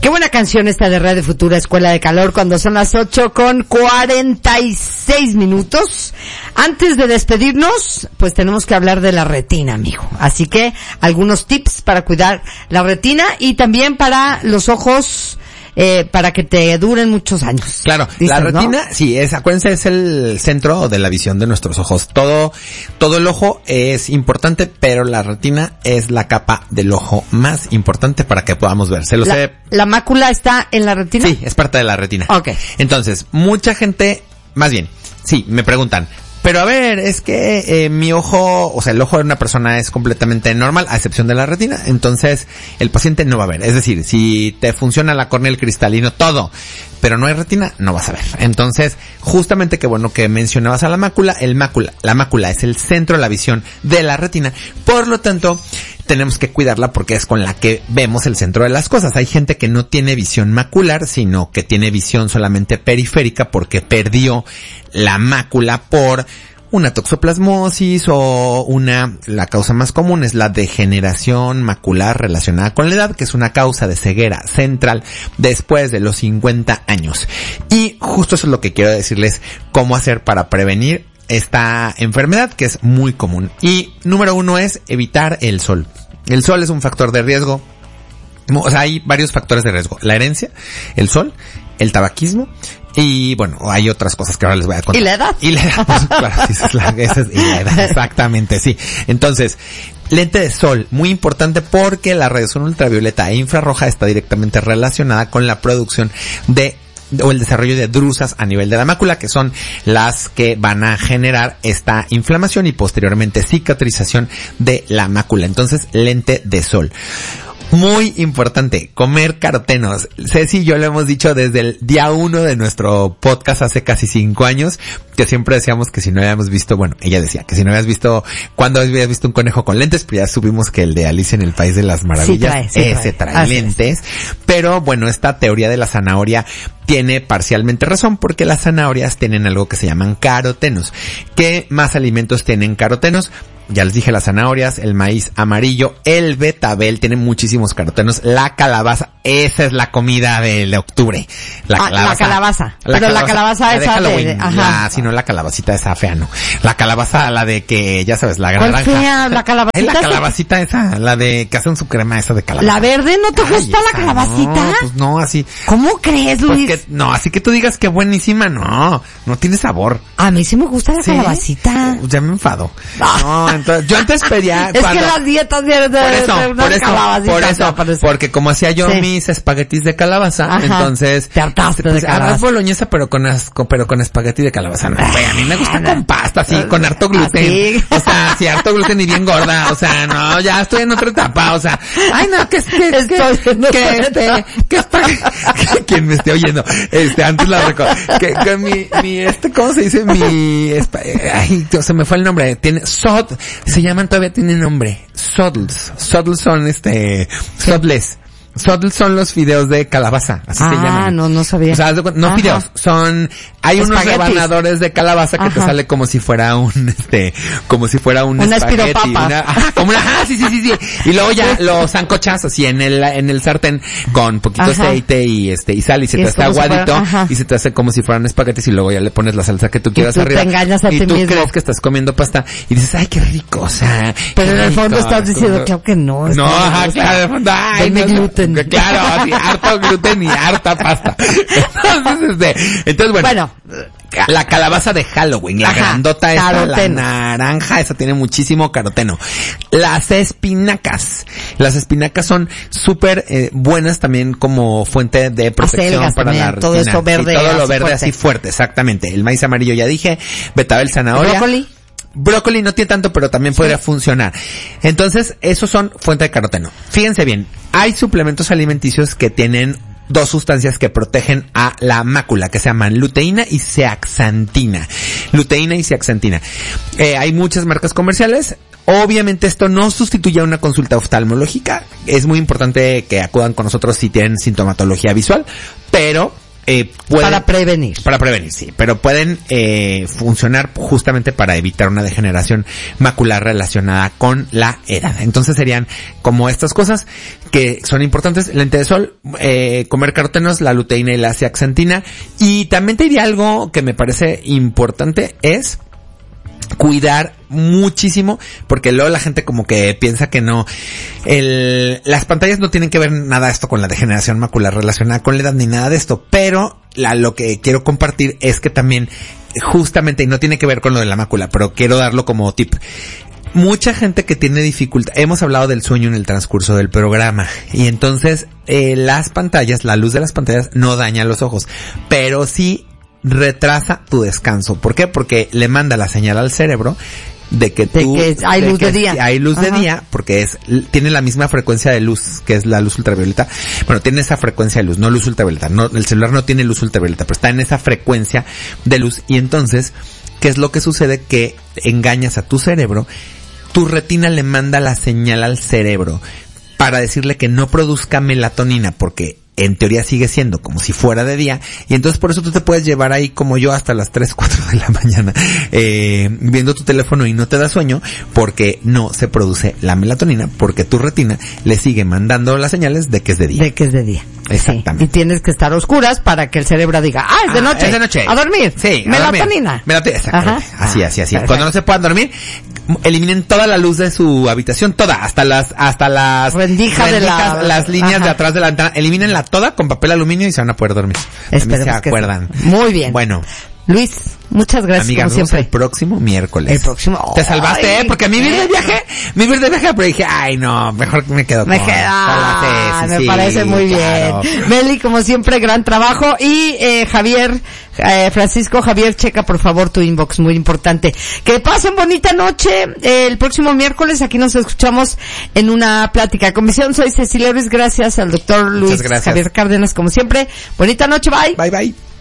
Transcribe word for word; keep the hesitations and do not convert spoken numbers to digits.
Qué buena canción esta de Radio Futura, Escuela de Calor, cuando son las ocho con cuarenta y seis minutos. Antes de despedirnos, pues tenemos que hablar de la retina, amigo. Así que, algunos tips para cuidar la retina y también para los ojos, eh, para que te duren muchos años. Claro, dices, la retina, ¿no? sí, es, acuérdense, es el centro de la visión de nuestros ojos. Todo, todo el ojo es importante, pero la retina es la capa del ojo más importante para que podamos ver. Se lo La, sé. ¿La mácula está en la retina? Sí, es parte de la retina. Ok. Entonces, mucha gente, más bien, sí, me preguntan, pero a ver, es que eh, mi ojo, o sea, el ojo de una persona es completamente normal, a excepción de la retina, entonces el paciente no va a ver. Es decir, si te funciona la córnea, el cristalino, todo, pero no hay retina, no vas a ver. Entonces, justamente qué bueno que mencionabas a la mácula, el mácula, la mácula es el centro de la visión de la retina, por lo tanto, tenemos que cuidarla porque es con la que vemos el centro de las cosas. Hay gente que no tiene visión macular, sino que tiene visión solamente periférica porque perdió la mácula por una toxoplasmosis o una, la causa más común es la degeneración macular relacionada con la edad, que es una causa de ceguera central después de los cincuenta años. Y justo eso es lo que quiero decirles, cómo hacer para prevenir esta enfermedad que es muy común. Y número uno es evitar el sol. El sol es un factor de riesgo. O sea, hay varios factores de riesgo. La herencia, el sol, el tabaquismo y bueno, hay otras cosas que ahora les voy a contar. ¿Y la edad? Y la edad, pues, claro, sí, esa es la, esa es, y la edad, exactamente, sí. Entonces, lente de sol, muy importante porque la radiación ultravioleta e infrarroja está directamente relacionada con la producción de o el desarrollo de drusas a nivel de la mácula, que son las que van a generar esta inflamación y posteriormente cicatrización de la mácula. Entonces, lente de sol. Muy importante, comer carotenos. Ceci y yo lo hemos dicho desde el día uno de nuestro podcast hace casi cinco años, que siempre decíamos que si no habíamos visto, bueno, ella decía que si no habías visto, cuando habías visto un conejo con lentes, pero ya supimos que el de Alicia en el País de las Maravillas, sí trae, sí ese trae, trae lentes. Es. Pero bueno, esta teoría de la zanahoria tiene parcialmente razón porque las zanahorias tienen algo que se llaman carotenos. ¿Qué más alimentos tienen carotenos? Ya les dije, las zanahorias, el maíz amarillo, el betabel, tiene muchísimos carotenos, la calabaza, esa es la comida de octubre. La ah, calabaza. La calabaza. La Pero calabaza, la calabaza la esa de Halloween, de, ajá. La, si no la calabacita esa fea, no. La calabaza, la de que, ya sabes, la ¿Cuál naranja. fea? La calabacita. Es la calabacita esa, la de que hacen su crema esa de calabaza. ¿La verde? ¿No te Ay, gusta esa, la calabacita? No, pues no, así. ¿Cómo crees, Luis? Pues que, no, así que tú digas que buenísima, no, no tiene sabor. A mí sí me gusta la ¿Sí? calabacita. Ya me enfado. No, entonces, yo antes pedía es cuando, que las dietas de, de, por eso, de una por eso, por eso, parece. porque como hacía yo sí. mis espaguetis de calabaza, ajá. entonces te hartaste pues, de calabaza. Arroz boloñesa, pero con as, con, pero con espagueti de calabaza. No, wey, a mí me gusta con pasta, así, con harto gluten. ¿Así? O sea, sí, harto gluten y bien gorda. O sea, no, ya estoy en otra etapa. O sea, ay no, que que estoy que, en que este, que está, que, quien me esté oyendo, este, antes la recuerdo, que, que mi, mi, este, ¿cómo se dice? Mi, ay, se me fue el nombre. Tiene, sod, se llaman, todavía tienen nombre. Sodls. Sodls son este, sodles. Sodls son los fideos de calabaza, así ah, se llaman. Ah, no, no sabía. O sea, no Ajá. fideos, son, hay Espaguetis. Unos rebanadores de calabaza que Ajá. te sale como si fuera un, este, como si fuera un una espagueti. Una, ajá, como una, ah, sí, sí, sí, sí. Y luego ya los zancochas así en el, en el sartén con poquito Ajá. aceite y este, y sal y se y te hace aguadito si fuera, y se te hace como si fueran espaguetis y luego ya le pones la salsa que tú quieras y tú arriba. Te engañas a y ti tú mismo. crees que estás comiendo pasta y dices, ay, qué rico, o sea. Pero en el fondo estás diciendo, claro que no. No, ajá, claro, en el fondo, ay, no, gluten. Claro, harto gluten y harta pasta. Entonces, este, entonces bueno, bueno, la calabaza de Halloween, la Ajá, grandota esta, caroteno. La naranja, esa tiene muchísimo caroteno. Las espinacas, las espinacas son súper eh, buenas también como fuente de protección para también, la retina. Todo eso verde, sí, todo lo verde fuerte. así fuerte, exactamente. El maíz amarillo ya dije, betabel, zanahoria. ¿Brócoli? Brócoli no tiene tanto, pero también podría sí. funcionar. Entonces, esos son fuente de caroteno. Fíjense bien, hay suplementos alimenticios que tienen dos sustancias que protegen a la mácula, que se llaman luteína y zeaxantina. Luteína y zeaxantina. Eh, hay muchas marcas comerciales. Obviamente esto no sustituye a una consulta oftalmológica. Es muy importante que acudan con nosotros si tienen sintomatología visual, pero Eh, pueden, para prevenir. Para prevenir, sí. Pero pueden eh, funcionar justamente para evitar una degeneración macular relacionada con la edad. Entonces serían como estas cosas que son importantes. Lente de sol, eh, comer carotenos, la luteína y la zeaxantina. Y también te diría algo que me parece importante es cuidar muchísimo, porque luego la gente como que piensa que no, el, las pantallas no tienen que ver nada esto con la degeneración macular relacionada con la edad ni nada de esto, pero la, lo que quiero compartir es que también justamente, y no tiene que ver con lo de la mácula, pero quiero darlo como tip. Mucha gente que tiene dificultad, hemos hablado del sueño en el transcurso del programa, y entonces eh, las pantallas, la luz de las pantallas no daña los ojos, pero sí retrasa tu descanso. ¿Por qué? Porque le manda la señal al cerebro de que tú, de que hay de luz que de día. Hay luz Ajá. de día, porque es, tiene la misma frecuencia de luz, que es la luz ultravioleta. Bueno, tiene esa frecuencia de luz, no luz ultravioleta. No, el celular no tiene luz ultravioleta, pero está en esa frecuencia de luz. Y entonces, ¿qué es lo que sucede? Que engañas a tu cerebro. Tu retina le manda la señal al cerebro para decirle que no produzca melatonina, porque en teoría sigue siendo como si fuera de día, y entonces por eso tú te puedes llevar ahí como yo hasta las tres, cuatro de la mañana eh, viendo tu teléfono y no te da sueño, porque no se produce la melatonina, porque tu retina le sigue mandando las señales de que es de día. De que es de día. Exactamente. Sí. Y tienes que estar a oscuras para que el cerebro diga, ah, es de Ah, noche. es de noche. A dormir. Sí, a melatonina. dormir. Melatonina, exactamente. Ajá. Así, así, así. Perfecto. Cuando no se puedan dormir, eliminen toda la luz de su habitación, toda, hasta las, hasta las rendijas de la, las líneas ajá. de atrás de la ventana, elimínenla toda con papel aluminio y se van a poder dormir. Esperemos se acuerdan. Que sí. Muy bien. Bueno. Luis, muchas gracias, Amiga, como nos vemos siempre. el próximo miércoles. El próximo. Te salvaste, Ay, ¿eh? Porque a mí vir de viaje, mi vir de viaje, pero dije, ay no, mejor me quedo Me con... queda, con la- sí, me sí, parece muy claro. bien. Meli, como siempre, gran trabajo. Y eh, Javier, eh, Francisco Javier, checa por favor tu inbox, muy importante. Que pasen bonita noche. Eh, el próximo miércoles aquí nos escuchamos en una plática. Comisión, soy Cecilia Luis, gracias al doctor Luis gracias. Javier Cárdenas, como siempre. Bonita noche, bye. Bye, bye.